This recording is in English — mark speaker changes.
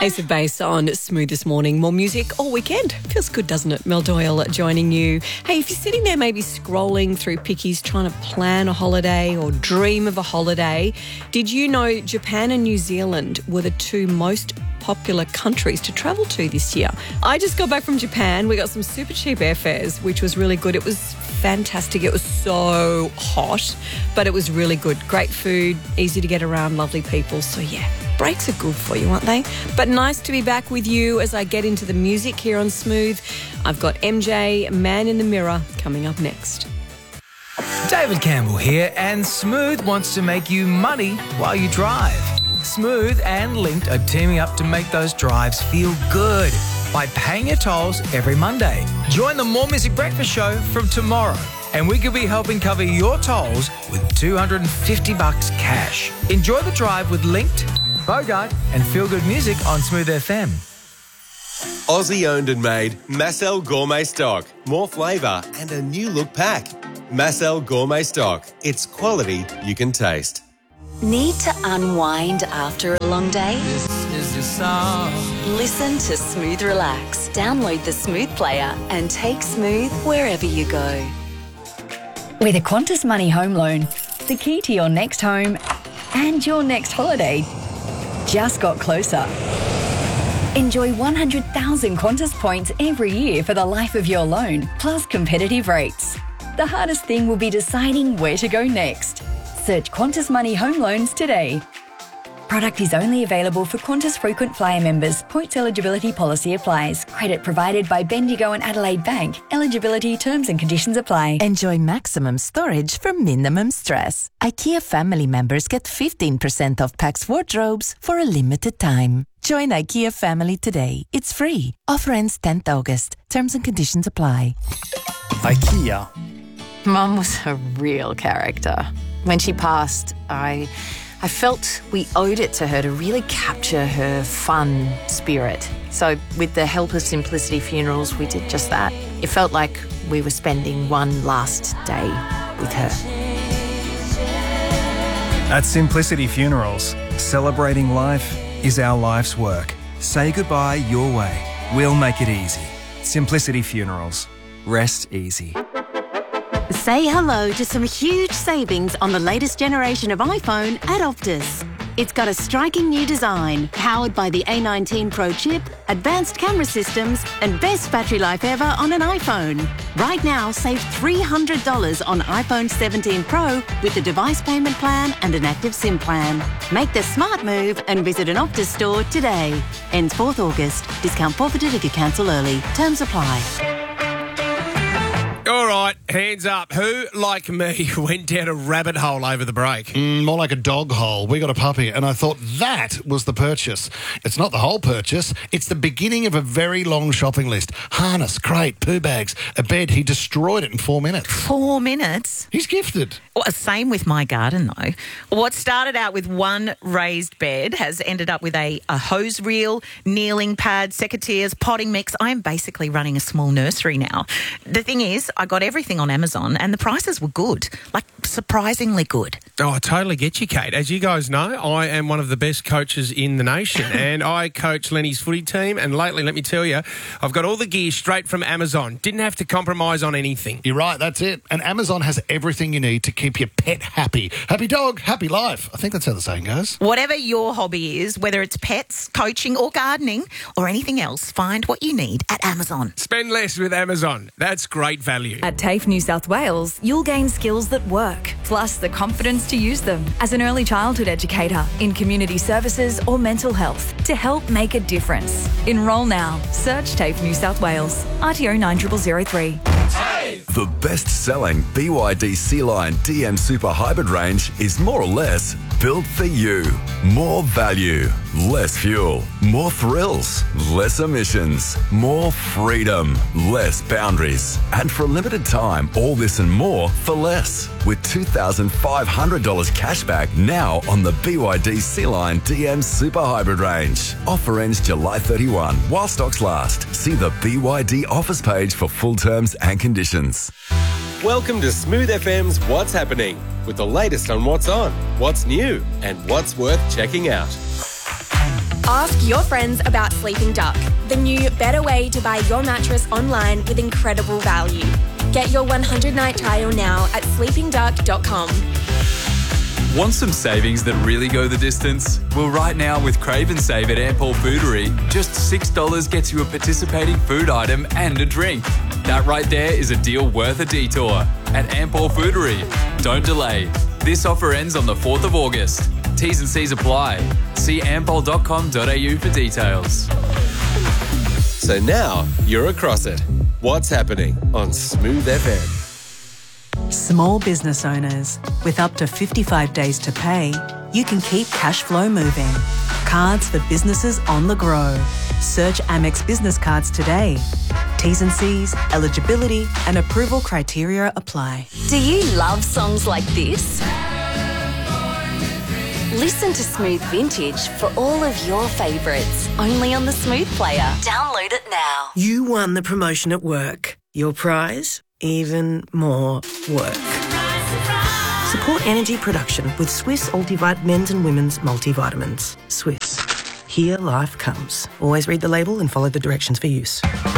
Speaker 1: Ace of Base on Smooth this morning. More music all weekend. Feels good, doesn't it? Mel Doyle joining you. Hey, if you're sitting there maybe scrolling through Pickies trying to plan a holiday or dream of a holiday, did you know Japan and New Zealand were the two most popular countries to travel to this year? I just got back from Japan. We got some super cheap airfares, which was really good. It was fantastic. It was so hot, but it was really good. Great food, easy to get around, lovely people. So yeah, breaks are good for you, aren't they? But nice to be back with you as I get into the music here on Smooth. I've got MJ, Man in the Mirror, coming up next.
Speaker 2: David Campbell here, and Smooth wants to make you money while you drive. Smooth and Linked are teaming up to make those drives feel good by paying your tolls every Monday. Join the More Music Breakfast Show from tomorrow, and we could be helping cover your tolls with $250 cash. Enjoy the drive with Linked, Bogart and Feel Good Music on Smooth FM.
Speaker 3: Aussie owned and made Massel Gourmet Stock. More flavour and a new look pack. Massel Gourmet Stock. It's quality you can taste.
Speaker 4: Need to unwind after a long day?
Speaker 2: This is your song.
Speaker 4: Listen to Smooth Relax. Download the Smooth player and take Smooth wherever you go.
Speaker 5: With a Qantas Money home loan, the key to your next home and your next holiday just got closer. Enjoy 100,000 Qantas points every year for the life of your loan, plus competitive rates. The hardest thing will be deciding where to go next. Search Qantas Money Home Loans today. Product is only available for Qantas Frequent Flyer members. Points eligibility policy applies. Credit provided by Bendigo and Adelaide Bank. Eligibility terms and conditions apply.
Speaker 6: Enjoy maximum storage for minimum stress. IKEA family members get 15% off Pax wardrobes for a limited time. Join IKEA family today. It's free. Offer ends 10th August. Terms and conditions apply.
Speaker 7: IKEA.
Speaker 8: Mum was a real character. When she passed, I felt we owed it to her to really capture her fun spirit. So with the help of Simplicity Funerals, we did just that. It felt like we were spending one last day with her.
Speaker 7: At Simplicity Funerals, celebrating life is our life's work. Say goodbye your way. We'll make it easy. Simplicity Funerals. Rest easy.
Speaker 9: Say hello to some huge savings on the latest generation of iPhone at Optus. It's got a striking new design, powered by the A19 Pro chip, advanced camera systems, and best battery life ever on an iPhone. Right now, save $300 on iPhone 17 Pro with a device payment plan and an active SIM plan. Make the smart move and visit an Optus store today. Ends 4th August. Discount forfeited if you cancel early. Terms apply.
Speaker 10: All right, hands up. Who, like me, went down a rabbit hole over the break?
Speaker 11: More like a dog hole. We got a puppy, and I thought that was the purchase. It's not the whole purchase. It's the beginning of a very long shopping list. Harness, crate, poo bags, a bed. He destroyed it in 4 minutes.
Speaker 12: 4 minutes?
Speaker 11: He's gifted.
Speaker 12: Well, same with my garden, though. What started out with one raised bed has ended up with a hose reel, kneeling pad, secateurs, potting mix. I am basically running a small nursery now. The thing is, I got everything on Amazon and the prices were good, like surprisingly good.
Speaker 10: Oh, I totally get you, Kate. As you guys know, I am one of the best coaches in the nation and I coach Lenny's footy team, and lately, let me tell you, I've got all the gear straight from Amazon. Didn't have to compromise on anything.
Speaker 11: You're right, that's it. And Amazon has everything you need to keep your pet happy. Happy dog, happy life. I think that's how the saying goes.
Speaker 12: Whatever your hobby is, whether it's pets, coaching or gardening or anything else, find what you need at Amazon.
Speaker 10: Spend less with Amazon. That's great value.
Speaker 5: At TAFE New South Wales, you'll gain skills that work, plus the confidence to use them as an early childhood educator in community services or mental health to help make a difference. Enrol now. Search TAFE New South Wales. RTO 9003.
Speaker 13: The best-selling BYD Sea-Line DM Super Hybrid range is more or less built for you. More value, less fuel, more thrills, less emissions, more freedom, less boundaries. And for a limited time, all this and more for less. With $2,500 cash back now on the BYD Sea-Line DM Super Hybrid range. Offer ends July 31 while stocks last. See the BYD offers page for full terms and conditions.
Speaker 3: Welcome to Smooth FM's What's Happening, with the latest on what's on, what's new, and what's worth checking out.
Speaker 14: Ask your friends about Sleeping Duck, the new better way to buy your mattress online with incredible value. Get your 100-night trial now at sleepingduck.com.
Speaker 15: Want some savings that really go the distance? Well, right now with Crave and Save at Ampol Foodery, just $6 gets you a participating food item and a drink. That right there is a deal worth a detour at Ampol Foodery. Don't delay. This offer ends on the 4th of August. T's and C's apply. See ampol.com.au for details.
Speaker 3: So now you're across it. What's happening on Smooth FM?
Speaker 16: Small business owners, with up to 55 days to pay, you can keep cash flow moving. Cards for businesses on the go. Search Amex Business Cards today. T's and C's, eligibility and approval criteria apply.
Speaker 4: Do you love songs like this? Listen to Smooth Vintage for all of your favourites, only on the Smooth Player. Download it now.
Speaker 17: You won the promotion at work. Your prize? Even more work. Support energy production with Swiss Ultivite men's and women's multivitamins. Swiss. Here life comes. Always read the label and follow the directions for use.